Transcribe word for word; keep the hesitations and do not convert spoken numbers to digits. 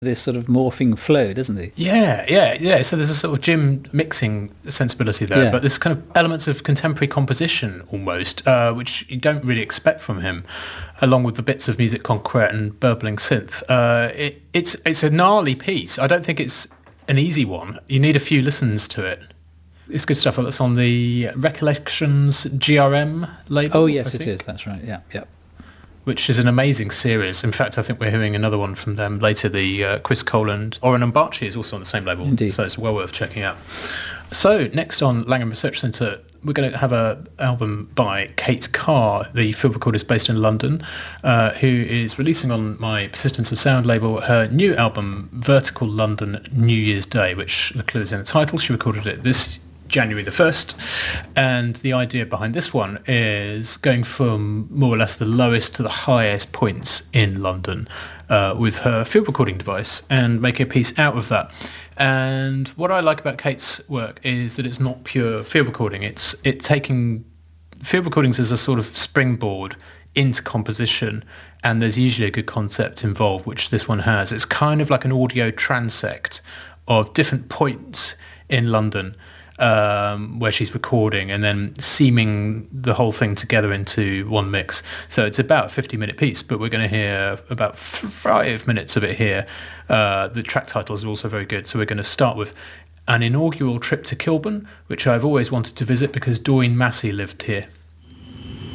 this sort of morphing flow, doesn't he? Yeah, yeah, yeah. So there's a sort of Jim mixing sensibility there, Yeah. but there's kind of elements of contemporary composition almost, uh, which you don't really expect from him, along with the bits of musique concrète and burbling synth. Uh, it, it's it's a gnarly piece. I don't think it's an easy one. You need a few listens to it. It's good stuff. It's on the Recollections G R M label. Oh, yes, I it think, is. That's right. Yeah, yeah. which is an amazing series. In fact, I think we're hearing another one from them later. The uh, Chris Cole and Oren Ambachi is also on the same label. Indeed. So it's well worth checking out. So next on Langham Research Centre, we're going to have a album by Kate Carr, the field recordist based in London, uh, who is releasing on my Persistence of Sound label her new album, Vertical London New Year's Day, which the clue is in the title. She recorded it this January the first, and the idea behind this one is going from more or less the lowest to the highest points in London uh, with her field recording device and making a piece out of that. And what I like about Kate's work is that it's not pure field recording. It's it taking field recordings as a sort of springboard into composition, and there's usually a good concept involved, which this one has. It's kind of like an audio transect of different points in London, Um, where she's recording and then seaming the whole thing together into one mix. So it's about a fifty minute piece, but we're going to hear about f- five minutes of it here. Uh, the track titles are also very good. So we're going to start with An Inaugural Trip to Kilburn, which I've always wanted to visit because Doreen Massey lived here.